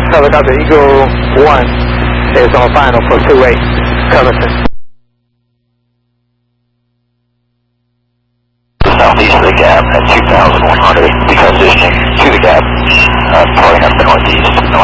Helicopter Eagle 1 is on final for 28, Cullerton. Southeast of the gap at 2001.